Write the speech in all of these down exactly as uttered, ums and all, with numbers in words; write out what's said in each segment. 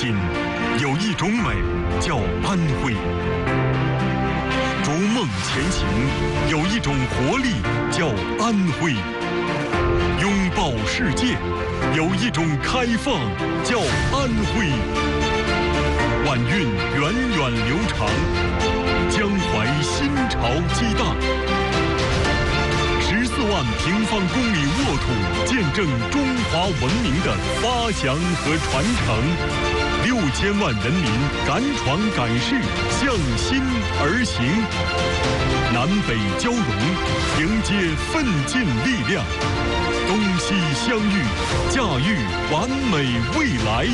景，有一种美叫安徽；逐梦前行，有一种活力叫安徽；拥抱世界，有一种开放叫安徽。晚运源远流长，江淮新潮激荡。十四万平方公里沃土，见证中华文明的发祥和传承。六千万人民敢闯敢试，向心而行。南北交融，迎接奋进力量。东西相遇，驾驭完美未来。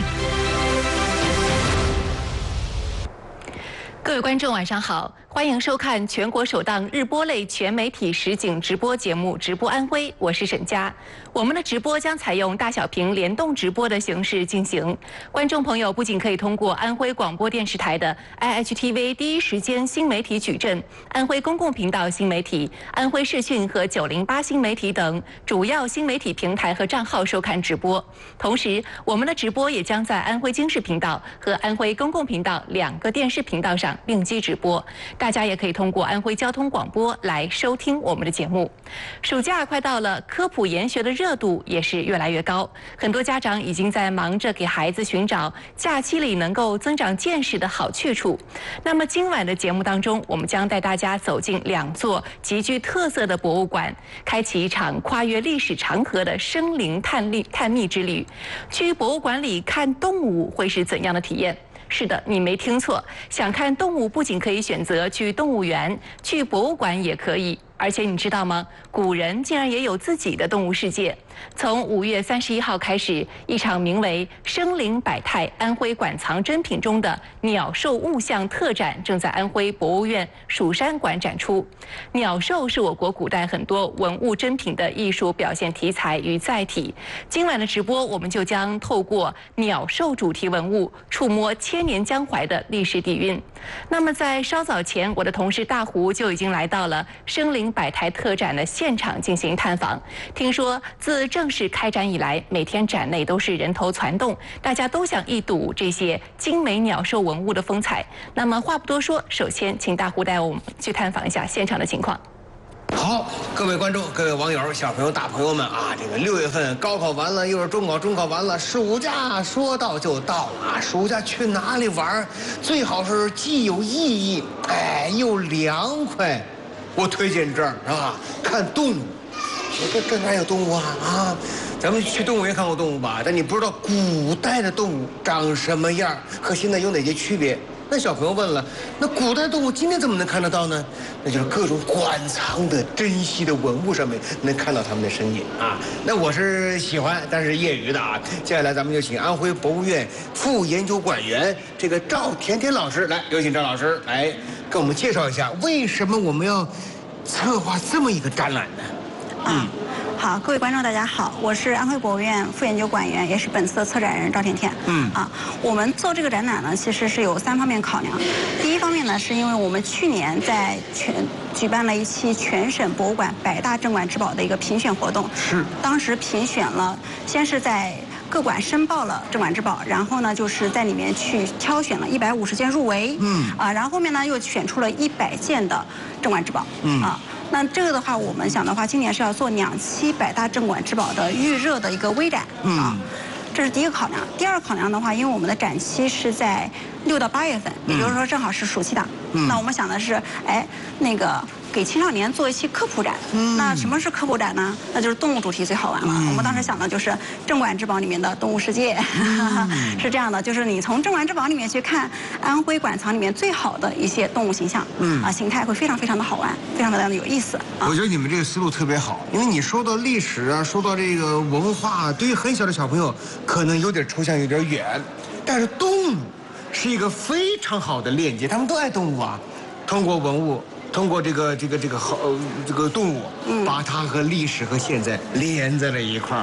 各位观众晚上好，欢迎收看全国首档日播类全媒体实景直播节目《直播安徽》，我是沈佳。我们的直播将采用大小屏联动直播的形式进行，观众朋友不仅可以通过安徽广播电视台的 I H T V 第一时间新媒体矩阵、安徽公共频道新媒体、安徽视讯和九零八新媒体等主要新媒体平台和账号收看直播。同时，我们的直播也将在安徽经视频道和安徽公共频道两个电视频道上并机直播，大家也可以通过安徽交通广播来收听我们的节目。暑假快到了，科普研学的热度也是越来越高，很多家长已经在忙着给孩子寻找假期里能够增长见识的好去处。那么今晚的节目当中，我们将带大家走进两座极具特色的博物馆，开启一场跨越历史长河的生灵探历探秘之旅。去博物馆里看动物会是怎样的体验？是的，你没听错，想看动物不仅可以选择去动物园，去博物馆也可以。而且你知道吗？古人竟然也有自己的动物世界。从五月三十一号开始，一场名为“生灵百态安徽馆藏珍品”中的鸟兽物象特展正在安徽博物院蜀山馆展出。鸟兽是我国古代很多文物珍品的艺术表现题材与载体。今晚的直播，我们就将透过鸟兽主题文物，触摸千年江淮的历史底蕴。那么在稍早前，我的同事大胡就已经来到了生灵百态特展的现场进行探访。听说自正式开展以来，每天展内都是人头攒动，大家都想一睹这些精美鸟兽文物的风采。那么话不多说，首先请大胡带我们去探访一下现场的情况。 好，各位观众、各位网友、小朋友、大朋友们啊，这个六月份高考完了，又是中考，中考完了，暑假说到就到啊！暑假去哪里玩？最好是既有意义，哎，又凉快。我推荐这儿是吧？看动物。这这哪有动物啊？啊，咱们去动物园看过动物吧？但你不知道古代的动物长什么样，和现在有哪些区别。那小朋友问了，那古代动物今天怎么能看得到呢？那就是各种馆藏的珍稀的文物上面能看到他们的身影啊。那我是喜欢，但是业余的啊。接下来咱们就请安徽博物院副研究馆员这个赵甜甜老师来，有请赵老师来跟我们介绍一下，为什么我们要策划这么一个展览呢？ 嗯。好，各位观众，大家好，我是安徽博物院副研究馆员，也是本次的策展人赵甜甜。嗯啊，我们做这个展览呢，其实是有三方面考量。第一方面呢，是因为我们去年在全举办了一期全省博物馆百大镇馆之宝的一个评选活动，是当时评选了，先是在各馆申报了镇馆之宝，然后呢，就是在里面去挑选了一百五十件入围，嗯啊，然后后面呢又选出了一百件的镇馆之宝，嗯啊。那这个的话，我们想的话，今年是要做两期百大镇馆之宝的预热的一个微展，啊，这是第一个考量。第二个考量的话，因为我们的展期是在六到八月份，也就是说正好是暑期档，那我们想的是，哎，那个给青少年做一期科普展。那什么是科普展呢？那就是动物主题最好玩了。我们当时想的就是镇馆之宝里面的动物世界，是这样的，就是你从镇馆之宝里面去看安徽馆藏里面最好的一些动物形象，嗯啊，形态会非常非常的好玩，非常非常的有意思。 我觉得你们这个思路特别好，因为你说到历史啊，说到这个文化，对于很小的小朋友可能有点抽象，有点远，但是动物是一个非常好的链接，他们都爱动物啊，通过文物。通过这个这个这个好、呃、这个动物，把它和历史和现在连在了一块儿，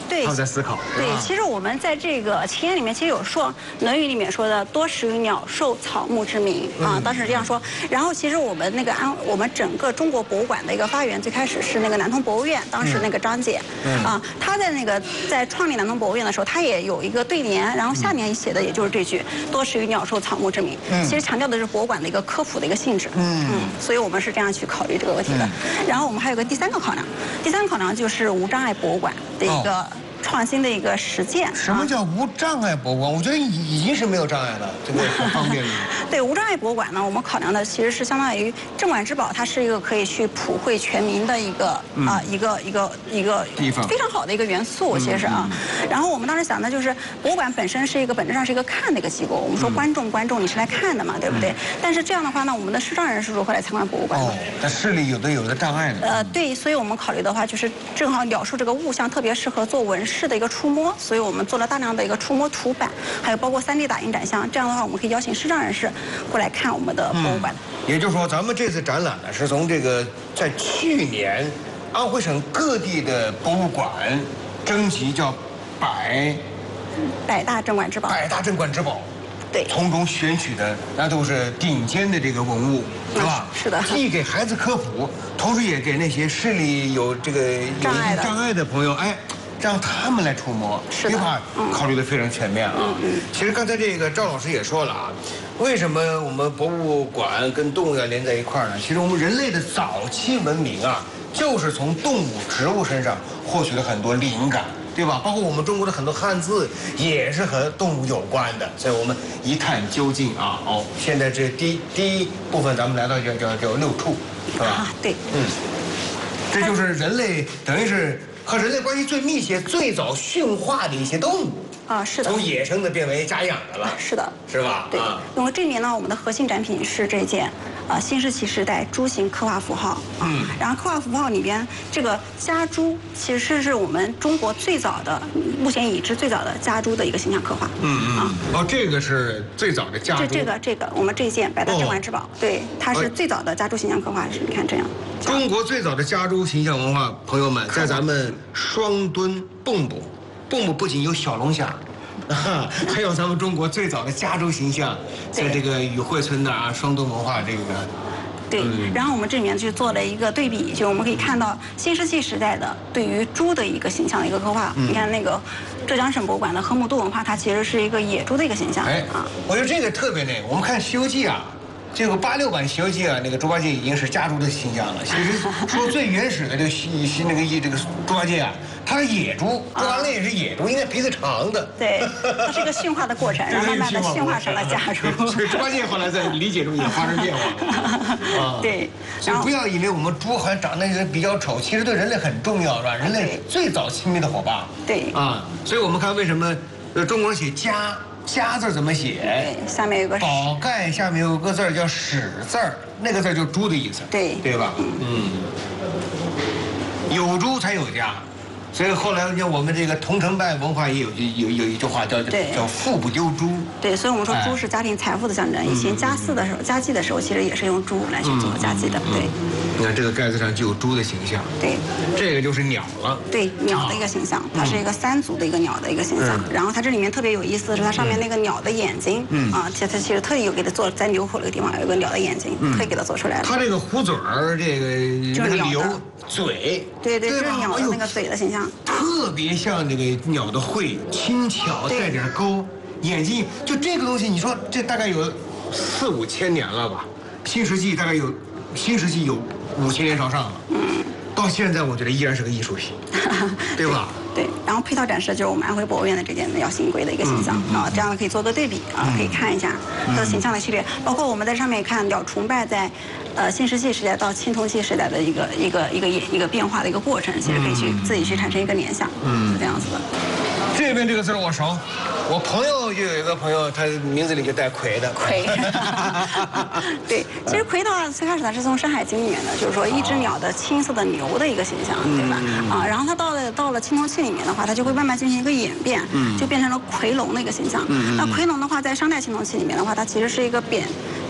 对， 他们在思考。 对，其实我们在这个前言里面其实有说，《论语》里面说的多食于鸟兽草木之民啊，当时这样说。然后其实我们那个安，我们整个中国博物馆的一个发源最开始是那个南通博物院，当时那个张姐啊，他在那个在创立南通博物院的时候，他也有一个对联，然后下联写的也就是这句“多食于鸟兽草木之民”。其实强调的是博物馆的一个科普的一个性质。嗯嗯，所以我们是这样去考虑这个问题的。然后我们还有个第三个考量，第三个考量就是无障碍博物馆的一个创新的一个实践。 什么叫无障碍博物馆？我觉得已经是没有障碍了，这个很方便了。 对，无障碍博物馆呢，我们考量的其实是相当于镇馆之宝，它是一个可以去普惠全民的一个啊一个一个一个地方， 非常好的一个元素，其实啊。然后我们当时想的就是博物馆本身是一个本质上是一个看的一个机构，我们说观众观众你是来看的嘛，对不对？但是这样的话呢，我们的视障人是如何来参观博物馆的？ 哦，那视力有的有的障碍的。 呃，对，所以我们考虑的话，就是正好鸟兽这个物象特别适合做纹饰的一个触摸，所以我们做了大量的一个触摸图板，还有包括 三 D 打印展箱。这样的话，我们可以邀请视障人士过来看我们的博物馆。 嗯、也就是说，咱们这次展览呢，是从这个在去年安徽省各地的博物馆征集叫百百大镇馆之宝， 百大镇馆之宝。 对， 从中选取的那都是顶尖的这个文物，是吧？ 是的。 既给孩子科普，同时也给那些视力有这个有障碍的障碍的朋友，哎，让他们来触摸， 是的， 考虑的非常全面啊。嗯嗯。其实刚才这个赵老师也说了啊，为什么我们博物馆跟动物要连在一块儿呢？其实我们人类的早期文明啊，就是从动物、植物身上获取了很多灵感。对吧？包括我们中国的很多汉字也是和动物有关的，所以我们一探究竟啊。哦，现在这第第一部分咱们来到叫叫叫六畜，是吧？ 啊，对， 嗯，这就是人类等于是和人类关系最密切、最早驯化的一些动物。 啊，是的， 从野生的变为家养的了。 是的， 是吧？ 对。那么这里面呢，我们的核心展品是这件。呃，新石器时代猪形刻画符号，嗯，然后刻画符号里边这个家猪其实是我们中国最早的，目前已知最早的家猪的一个形象刻画， 嗯嗯，啊，哦，这个是最早的家猪， 这这个这个我们这件百大镇馆之宝，对，它是最早的家猪形象刻画，是你看这样。 中国最早的家猪形象文化，朋友们，在咱们双墩蚌埠，蚌埠不仅有小龙虾。啊，还有咱们中国最早的家猪形象，在这个雨汇村的啊双墩文化这个。 对，然后我们这里面就做了一个对比，就我们可以看到新石器时代的对于猪的一个形象的一个刻画。嗯、你看那个浙江省博物馆的河姆渡文化，它其实是一个野猪的一个形象。哎，啊， 我觉得这个特别那个，我们看《西游记》啊。这个八六版《西游记》啊，那个猪八戒已经是家猪的形象了。其实说最原始的这个西西那个一这个猪八戒啊，它是野猪，猪八戒也是野猪，应该鼻子长的。 对，它是一个驯化的过程，然后慢慢的驯化成了家猪。 所以猪八戒后来在理解中也发生变化了。啊， 对。 所以不要以为我们猪好像长得比较丑，其实对人类很重要，是吧？人类最早亲密的伙伴。 对。 啊，所以我们看为什么呃中国人写家。家字怎么写？ 对，下面有个宝盖，下面有个字叫史字儿，那个字就是猪的意思。 对， 对吧？嗯。有猪才有家，所以后来你看我们这个桐城拜文化也有有有一句话叫叫富不丢猪。 对，所以我们说猪是家庭财富的象征。以前家祀的时候、家祭的时候，其实也是用猪来去做家祭的。对。 你看这个盖子上就有猪的形象。 对。 这个就是鸟了。 对，鸟的一个形象，它是一个三足的一个鸟的一个形象。然后它这里面特别有意思的是，它上面那个鸟的眼睛，嗯啊，其实它其实特意有给它做，在牛口那个地方有个鸟的眼睛，特意给它做出来了。 它这个虎嘴儿，这个就是鸟的嘴， 对对，就是鸟的那个嘴的形象， 特别像那个鸟的喙，轻巧带点勾，眼睛就这个东西，你说这大概有四五千年了吧？新石器大概有，新石器有五千年朝上了，嗯，到现在我觉得依然是个艺术品，对吧？ 对，然后配套展示就是我们安徽博物院的这件鸟形龟的一个形象啊，这样可以做个对比啊，可以看一下它的形象的区别，包括我们在上面看鸟崇拜在，呃新石器时代到青铜器时代的一个一个一个一个变化的一个过程，其实可以去自己去产生一个联想，嗯，是这样子的。 这边这个字我熟，我朋友就有一个朋友，他名字里就带魁的。 魁，对，其实魁的话，最开始它是从《山海经》里面的，就是说一只鸟的青色的牛的一个形象，对吧？啊，然后它到了到了青铜器里面的话，它就会慢慢进行一个演变，就变成了夔龙的一个形象。那夔龙的话，在商代青铜器里面的话，它其实是一个扁。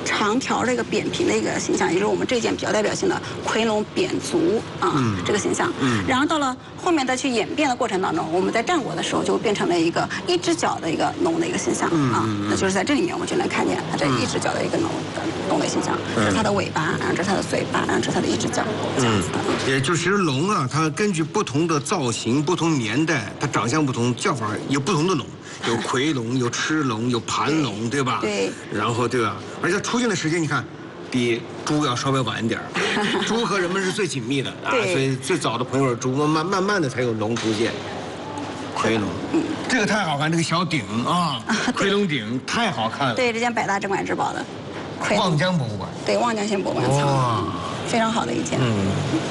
长条这个扁平的一个形象，也就是我们这件比较代表性的夔龙扁足啊、嗯、这个形象。嗯。然后到了后面再去演变的过程当中，我们在战国的时候就变成了一个一只脚的一个龙的一个形象、嗯、啊，那就是在这里面我们就能看见它这一只脚的一个龙的龙的形象，这是它的尾巴，然后这是它的嘴巴，然后这是它的一只脚，这样子的。 嗯、也就是龙啊，它根据不同的造型、不同年代，它长相不同，叫法有不同的龙。有夔龙，有螭龙，有盘龙，对吧？ 对。 然后对吧？而且出现的时间，你看，比猪要稍微晚一点。猪和人们是最紧密的啊，所以最早的朋友是猪，慢慢慢的才有龙出现。夔龙，嗯，这个太好看，这个小鼎啊，夔龙鼎太好看了。 对，这件百大镇馆之宝的。 望江博物馆。 对，望江县博物馆藏。哇，非常好的一件。嗯。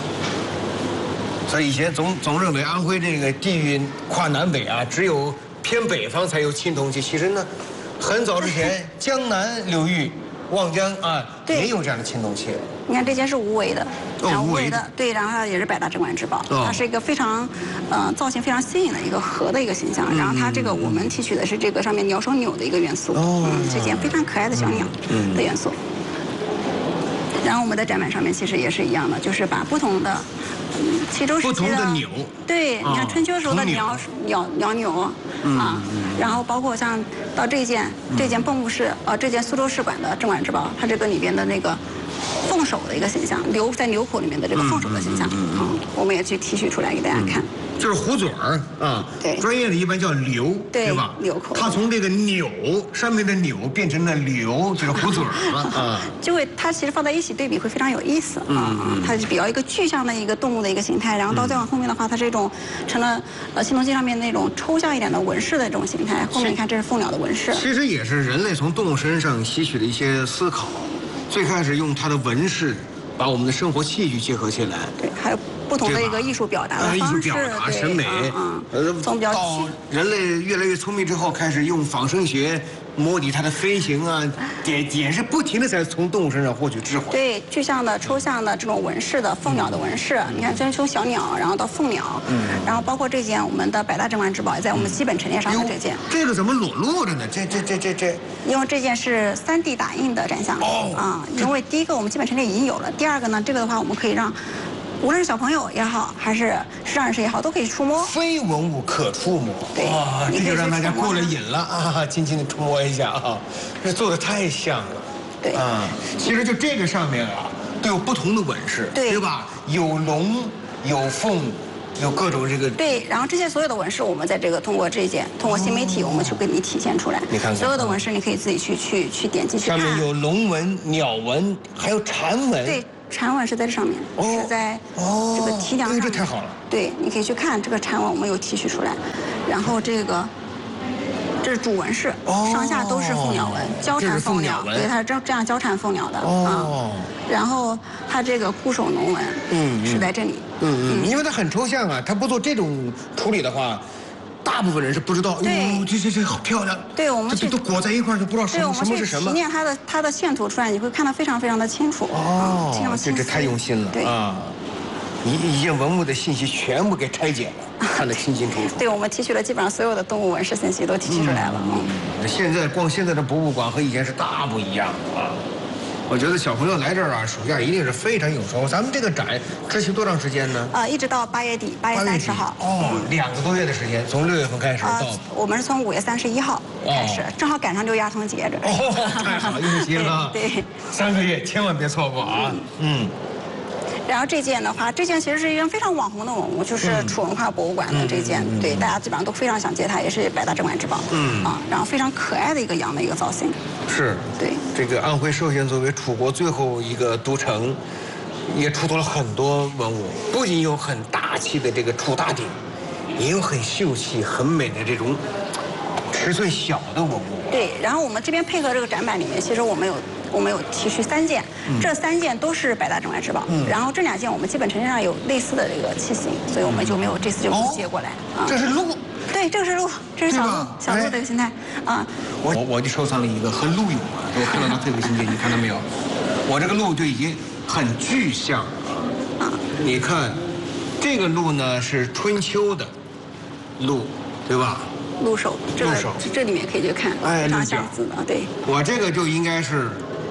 所以以前总总认为安徽这个地域跨南北啊，只有偏北方才有青铜器。其实呢，很早之前江南流域、望江啊也有这样的青铜器。 你看这件是无为的， 然后无为的，对，然后也是百大镇馆之宝。它是一个非常，呃，造型非常新颖的一个河的一个形象。然后它这个我们提取的是这个上面鸟首鸟的一个元素。哦。嗯，这件非常可爱的小鸟的元素。然后我们的展板上面其实也是一样的，就是把不同的。嗯，其中不同的钮， 对，你看春秋时候的鸟鸟鸟钮啊，然后包括像到这件这件蚌埠市呃这件苏州市馆的镇馆之宝，它这个里边的那个凤首的一个形象，牛在牛口里面的这个凤首的形象，嗯，我们也去提取出来给大家看。 就是壶嘴儿啊， 对， 专业的一般叫流，对吧？ 流口， 它从这个钮上面的钮变成了流，就是壶嘴儿了啊。 就会它其实放在一起对比会非常有意思啊，它是比较一个具象的一个动物的一个形态，然后到再往后面的话，它是一种成了呃青铜器上面那种抽象一点的纹饰的这种形态。后面你看这是凤鸟的纹饰， 其实也是人类从动物身上吸取的一些思考，最开始用它的纹饰把我们的生活器具结合起来， 对，还有。不同的一个艺术表达的方式， 对，审美， 嗯，呃，从比较到人类越来越聪明之后，开始用仿生学模拟它的飞行啊，也也是不停的在从动物身上获取智慧。 对，具象的、抽象的这种纹饰的凤鸟的纹饰，你看，从小鸟，然后到凤鸟，嗯，然后包括这件我们的百大镇馆之宝，也在我们基本陈列上的这件。 这个怎么裸露着呢？这这这这这。 因为这件是三 D 打印的展项。哦。啊，因为第一个我们基本陈列已经有了，第二个呢，这个的话我们可以让。无论是小朋友也好，还是视障人士也好，都可以触摸。 非文物可触摸。 对， 哇，这就让大家过了瘾了啊！轻轻的触摸一下啊，这做的太像了。 对啊，其实就这个上面啊，都有不同的纹饰， 对， 对吧？有龙，有凤，有各种这个。 对，然后这些所有的纹饰，我们在这个通过这件，通过新媒体，我们去给你体现出来。 你看看， 所有的纹饰，你可以自己去去去点击去看。 上面有龙纹、鸟纹，还有蝉纹。 对。蝉纹是在这上面，是在这个提梁上面。 这太好了。 对，你可以去看这个蝉纹，我们有提取出来。然后这个，这是主纹饰，上下都是凤鸟纹，交缠凤鸟，对，它是这这样交缠凤鸟的啊。然后它这个固守龙纹，嗯，是在这里。 嗯嗯，因为它很抽象啊，它不做这种处理的话。大部分人是不知道， 对， 这这这好漂亮。 对，我们这都裹在一块儿，就不知道什么什么是什么。 提炼它的它的线图出来，你会看得非常非常的清楚。 哦，这这太用心了。 对啊，一一件文物的信息全部给拆解了，看得清清楚楚。 对，我们提取了基本上所有的动物纹饰信息都提取出来了。 嗯，现在光现在的博物馆和以前是大不一样啊。我觉得小朋友来这儿啊，暑假一定是非常有收获。咱们这个展持续多长时间呢？ 呃，一直到八月底，八月三十号。 哦，两个多月的时间，从六月份开始到。 呃，我们是从五月三十一号开始，正好赶上六一儿童节这。 哦，太好，用心了。 对， 三个月千万别错过啊！嗯。 然后这件的话，这件其实是一件非常网红的文物，就是楚文化博物馆的这件，对，大家基本上都非常想接它，也是百大镇馆之宝。嗯。啊，然后非常可爱的一个羊的一个造型。 是。 对。 这个安徽寿县作为楚国最后一个都城，也出土了很多文物，不仅有很大气的这个楚大鼎，也有很秀气、很美的这种尺寸小的文物。 对，然后我们这边配合这个展板里面，其实我们有。我们有提取三件，嗯、这三件都是百大镇馆之宝。嗯、然后这两件我们基本陈列上有类似的这个器型，所以我们就没有这次就不接过来。 哦、啊，这是鹿。 对，这个是鹿，这是小鹿，小鹿这个形态。啊， 我我就收藏了一个和鹿有关，我看到它这个形态，你看到没有？我这个鹿就已经很具象了。啊，你看，这个鹿呢是春秋的鹿，对吧？ 鹿首，这个这里面可以去看， 哎， 非常相似的，对。 我这个就应该是